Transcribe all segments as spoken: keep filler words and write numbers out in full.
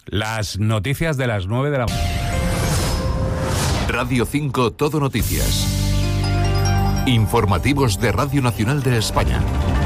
Las noticias de las nueve de la mañana. Radio cinco Todo Noticias. Informativos de Radio Nacional de España.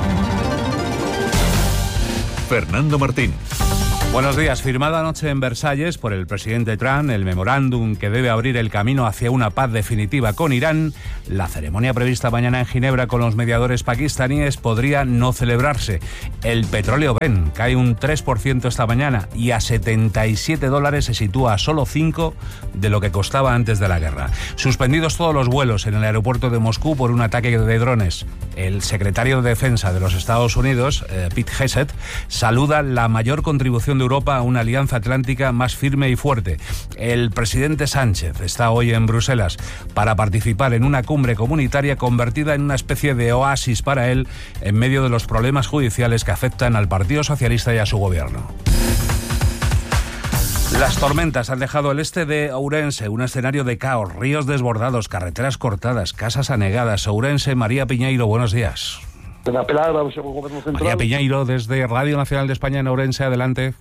Fernando Martín. Buenos días. Firmado anoche en Versalles por el presidente Trump el memorándum que debe abrir el camino hacia una paz definitiva con Irán, la ceremonia prevista mañana en Ginebra con los mediadores pakistaníes podría no celebrarse. El petróleo Brent cae un tres por ciento esta mañana y a setenta y siete dólares se sitúa a solo cinco de lo que costaba antes de la guerra. Suspendidos todos los vuelos en el aeropuerto de Moscú por un ataque de drones. El secretario de Defensa de los Estados Unidos, eh, Pete Hegseth, saluda la mayor contribución de Europa a una alianza atlántica más firme y fuerte. El presidente Sánchez está hoy en Bruselas para participar en una cumbre comunitaria convertida en una especie de oasis para él en medio de los problemas judiciales que afectan al Partido Socialista y a su gobierno. Las tormentas han dejado el este de Ourense un escenario de caos, ríos desbordados, carreteras cortadas, casas anegadas. Ourense, María Piñeiro, buenos días. María Piñeiro, desde Radio Nacional de España en Ourense, adelante.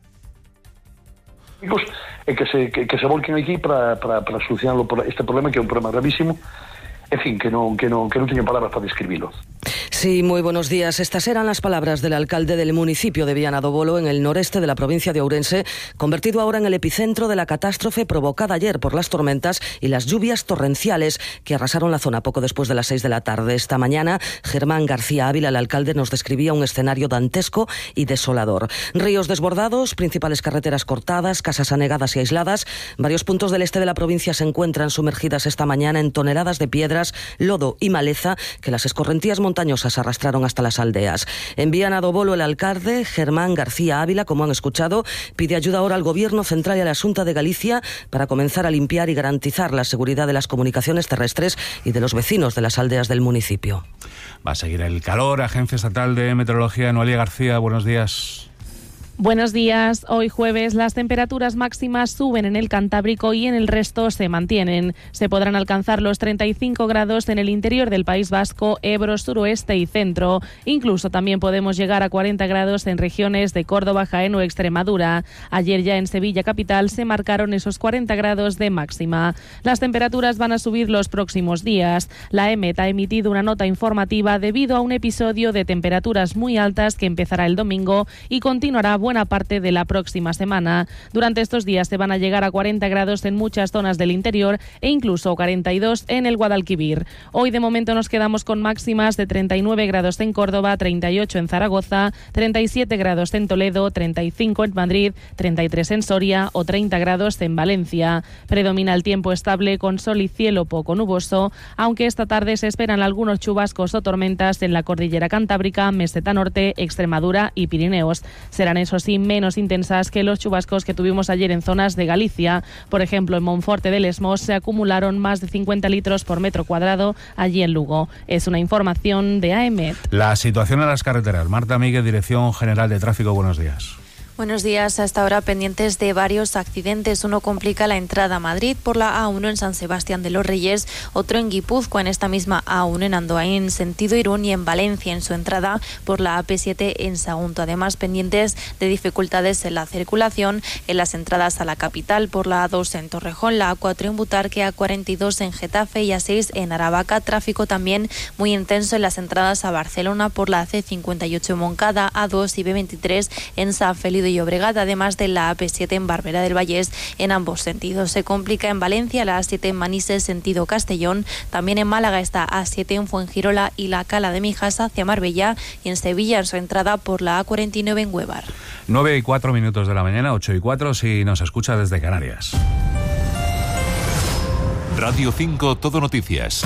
E que se, que, que se volquen aquí para, para, para solucionar este problema, que é un problema gravísimo. En fin, que non, que non, que non teño palabras para describirlo. Sí, muy buenos días. Estas eran las palabras del alcalde del municipio de Viana do Bolo, en el noreste de la provincia de Ourense, convertido ahora en el epicentro de la catástrofe provocada ayer por las tormentas y las lluvias torrenciales que arrasaron la zona poco después de las seis de la tarde. Esta mañana, Germán García Ávila, el alcalde, nos describía un escenario dantesco y desolador. Ríos desbordados, principales carreteras cortadas, casas anegadas y aisladas. Varios puntos del este de la provincia se encuentran sumergidas esta mañana en toneladas de piedras, lodo y maleza que las escorrentías montañosas arrastraron hasta las aldeas. En Viana do Bolo, el alcalde, Germán García Ávila, como han escuchado, pide ayuda ahora al Gobierno Central y a la Xunta de Galicia para comenzar a limpiar y garantizar la seguridad de las comunicaciones terrestres y de los vecinos de las aldeas del municipio. Va a seguir el calor. Agencia Estatal de Meteorología, Noelia García, buenos días. Buenos días. Hoy jueves las temperaturas máximas suben en el Cantábrico y en el resto se mantienen. Se podrán alcanzar los treinta y cinco grados en el interior del País Vasco, Ebro, suroeste y centro. Incluso también podemos llegar a cuarenta grados en regiones de Córdoba, Jaén o Extremadura. Ayer ya en Sevilla capital se marcaron esos cuarenta grados de máxima. Las temperaturas van a subir los próximos días. La E M E T ha emitido una nota informativa debido a un episodio de temperaturas muy altas que empezará el domingo y continuará buena parte de la próxima semana. Durante estos días se van a llegar a cuarenta grados en muchas zonas del interior e incluso cuarenta y dos en el Guadalquivir. Hoy de momento nos quedamos con máximas de treinta y nueve grados en Córdoba, treinta y ocho en Zaragoza, treinta y siete grados en Toledo, treinta y cinco en Madrid, treinta y tres en Soria o treinta grados en Valencia. Predomina el tiempo estable con sol y cielo poco nuboso, aunque esta tarde se esperan algunos chubascos o tormentas en la cordillera Cantábrica, Meseta Norte, Extremadura y Pirineos. Serán eso sí menos intensas que los chubascos que tuvimos ayer en zonas de Galicia. Por ejemplo, en Monforte de Lesmos se acumularon más de cincuenta litros por metro cuadrado allí en Lugo. Es una información de A E M E T. La situación en las carreteras. Marta Míguez, Dirección General de Tráfico, buenos días. Buenos días. Hasta ahora pendientes de varios accidentes. Uno complica la entrada a Madrid por la A uno en San Sebastián de los Reyes, otro en Guipúzcoa en esta misma A uno en Andoain, sentido Irún, y en Valencia en su entrada por la A P siete en Sagunto. Además, pendientes de dificultades en la circulación en las entradas a la capital por la A dos en Torrejón, la A cuatro en Butarque, A cuarenta y dos en Getafe y A seis en Aravaca. Tráfico también muy intenso en las entradas a Barcelona por la C cincuenta y ocho en Moncada, A dos y B veintitrés en San Feliu y Llobregat, además de la A P siete en Barberá del Vallés en ambos sentidos. Se complica en Valencia la A siete en Manises sentido Castellón, también en Málaga está A siete en Fuengirola y la Cala de Mijas hacia Marbella, y en Sevilla en su entrada por la A cuarenta y nueve en Huevar. nueve y cuatro minutos de la mañana, ocho y cuatro si nos escucha desde Canarias. Radio cinco Todo Noticias.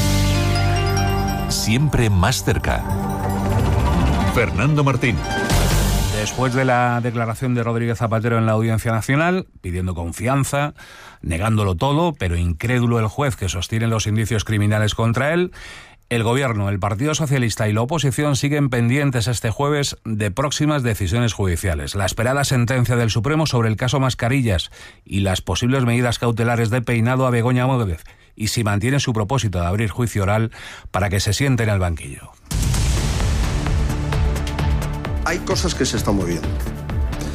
Siempre más cerca. Fernando Martín. Después de la declaración de Rodríguez Zapatero en la Audiencia Nacional, pidiendo confianza, negándolo todo, pero incrédulo el juez que sostiene los indicios criminales contra él, el Gobierno, el Partido Socialista y la oposición siguen pendientes este jueves de próximas decisiones judiciales. La esperada sentencia del Supremo sobre el caso Mascarillas y las posibles medidas cautelares de Peinado a Begoña Módez, y si mantiene su propósito de abrir juicio oral para que se siente en el banquillo. Hay cosas que se están moviendo.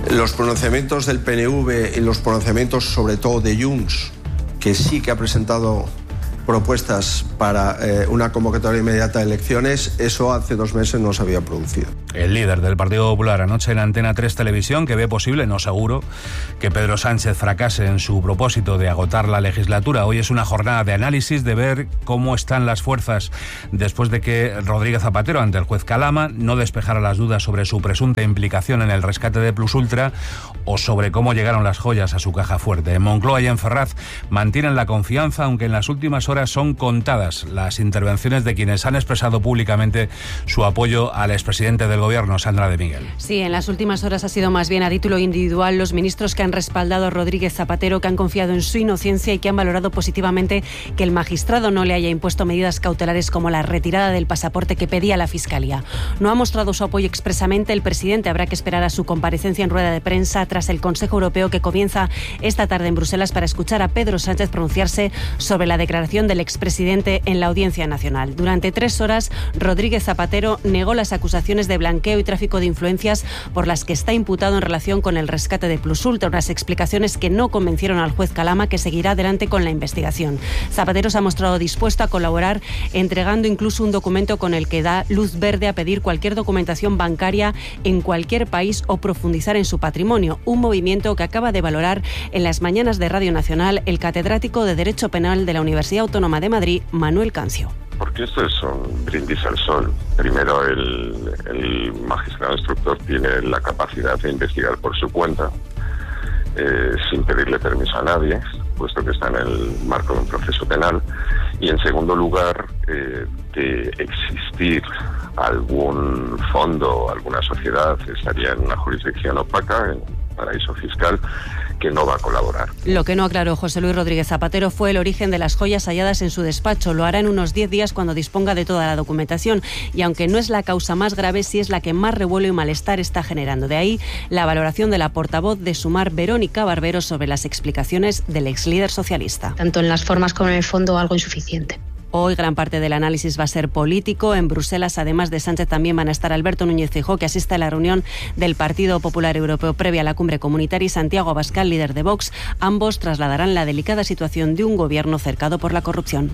Los pronunciamientos del P N V y los pronunciamientos sobre todo de Junts, que sí que ha presentado propuestas para eh, una convocatoria inmediata de elecciones, eso hace dos meses no se había producido. El líder del Partido Popular anoche en Antena tres Televisión, que ve posible, no seguro, que Pedro Sánchez fracase en su propósito de agotar la legislatura. Hoy es una jornada de análisis, de ver cómo están las fuerzas después de que Rodríguez Zapatero, ante el juez Calama, no despejara las dudas sobre su presunta implicación en el rescate de Plus Ultra o sobre cómo llegaron las joyas a su caja fuerte. En Moncloa y en Ferraz mantienen la confianza, aunque en las últimas horas son contadas las intervenciones de quienes han expresado públicamente su apoyo al expresidente del Gobierno, Sandra de Miguel. Sí, en las últimas horas ha sido más bien a título individual los ministros que han respaldado a Rodríguez Zapatero, que han confiado en su inocencia y que han valorado positivamente que el magistrado no le haya impuesto medidas cautelares como la retirada del pasaporte que pedía la Fiscalía. No ha mostrado su apoyo expresamente el presidente. Habrá que esperar a su comparecencia en rueda de prensa tras el Consejo Europeo que comienza esta tarde en Bruselas para escuchar a Pedro Sánchez pronunciarse sobre la declaración del expresidente en la Audiencia Nacional. Durante tres horas, Rodríguez Zapatero negó las acusaciones de blanqueo y tráfico de influencias por las que está imputado en relación con el rescate de Plus Ultra, unas explicaciones que no convencieron al juez Calama, que seguirá adelante con la investigación. Zapatero se ha mostrado dispuesto a colaborar, entregando incluso un documento con el que da luz verde a pedir cualquier documentación bancaria en cualquier país o profundizar en su patrimonio, un movimiento que acaba de valorar en las mañanas de Radio Nacional el catedrático de Derecho Penal de la Universidad Autónoma de Madrid, Manuel Cancio. Porque esto es un brindis al sol. Primero, el, el magistrado instructor tiene la capacidad de investigar por su cuenta, eh, sin pedirle permiso a nadie, puesto que está en el marco de un proceso penal. Y en segundo lugar, eh, de existir algún fondo, alguna sociedad, estaría en una jurisdicción opaca, en paraíso fiscal, que no va a colaborar. Lo que no aclaró José Luis Rodríguez Zapatero fue el origen de las joyas halladas en su despacho. Lo hará en unos diez días cuando disponga de toda la documentación. Y aunque no es la causa más grave, sí es la que más revuelo y malestar está generando. De ahí la valoración de la portavoz de Sumar, Verónica Barbero, sobre las explicaciones del ex líder socialista. Tanto en las formas como en el fondo, algo insuficiente. Hoy gran parte del análisis va a ser político. En Bruselas, además de Sánchez, también van a estar Alberto Núñez Feijóo, que asiste a la reunión del Partido Popular Europeo previa a la cumbre comunitaria, y Santiago Abascal, líder de Vox. Ambos trasladarán la delicada situación de un gobierno cercado por la corrupción.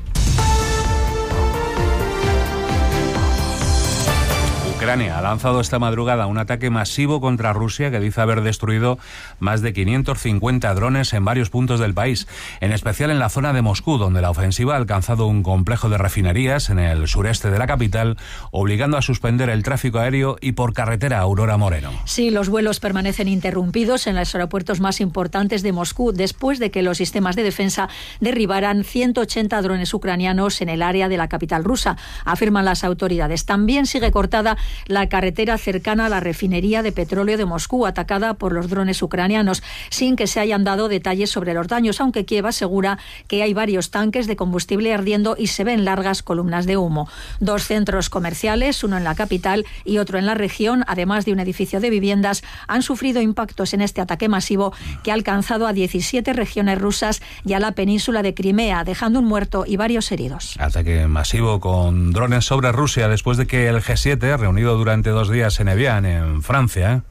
Ucrania ha lanzado esta madrugada un ataque masivo contra Rusia que dice haber destruido más de quinientos cincuenta drones en varios puntos del país, en especial en la zona de Moscú, donde la ofensiva ha alcanzado un complejo de refinerías en el sureste de la capital, obligando a suspender el tráfico aéreo y por carretera. Aurora Moreno. Sí, los vuelos permanecen interrumpidos en los aeropuertos más importantes de Moscú después de que los sistemas de defensa derribaran ciento ochenta drones ucranianos en el área de la capital rusa, afirman las autoridades. También sigue cortada la carretera cercana a la refinería de petróleo de Moscú, atacada por los drones ucranianos, sin que se hayan dado detalles sobre los daños, aunque Kiev asegura que hay varios tanques de combustible ardiendo y se ven largas columnas de humo. Dos centros comerciales, uno en la capital y otro en la región, además de un edificio de viviendas, han sufrido impactos en este ataque masivo que ha alcanzado a diecisiete regiones rusas y a la península de Crimea, dejando un muerto y varios heridos. Ataque masivo con drones sobre Rusia después de que el G siete, reunido durante dos días en Evian, en Francia,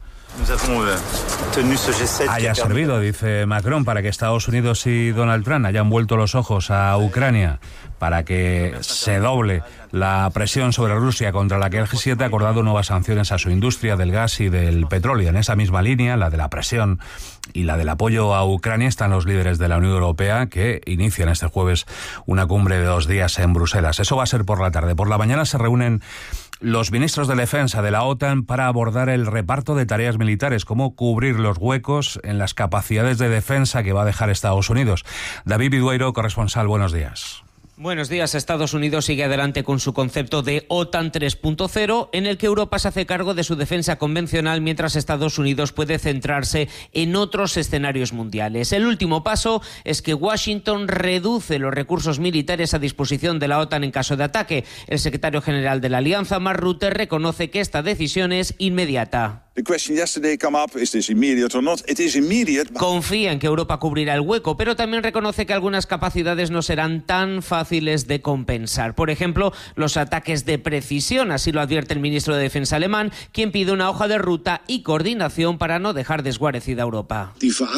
haya servido, dice Macron, para que Estados Unidos y Donald Trump hayan vuelto los ojos a Ucrania, para que se doble la presión sobre Rusia, contra la que el G siete ha acordado nuevas sanciones a su industria del gas y del petróleo. En esa misma línea, la de la presión y la del apoyo a Ucrania, están los líderes de la Unión Europea, que inician este jueves una cumbre de dos días en Bruselas. Eso va a ser por la tarde. Por la mañana se reúnen los ministros de defensa de la OTAN para abordar el reparto de tareas militares, cómo cubrir los huecos en las capacidades de defensa que va a dejar Estados Unidos. David Vidueiro, corresponsal, buenos días. Buenos días. Estados Unidos sigue adelante con su concepto de OTAN tres punto cero, en el que Europa se hace cargo de su defensa convencional, mientras Estados Unidos puede centrarse en otros escenarios mundiales. El último paso es que Washington reduce los recursos militares a disposición de la OTAN en caso de ataque. El secretario general de la Alianza, Mark Rutte, reconoce que esta decisión es inmediata. Confía en que Europa cubrirá el hueco, pero también reconoce que algunas capacidades no serán tan fáciles de compensar. Por ejemplo, los ataques de precisión, así lo advierte el ministro de Defensa alemán, quien pide una hoja de ruta y coordinación para no dejar desguarecida a Europa.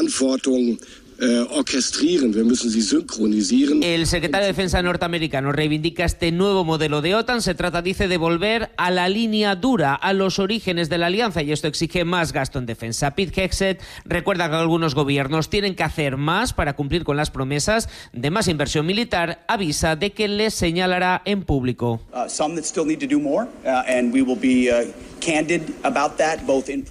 El secretario de Defensa norteamericano reivindica este nuevo modelo de OTAN. Se trata, dice, de volver a la línea dura, a los orígenes de la alianza, y esto exige más gasto en defensa. Pete Hegseth recuerda que algunos gobiernos tienen que hacer más para cumplir con las promesas de más inversión militar. Avisa de que les señalará en público.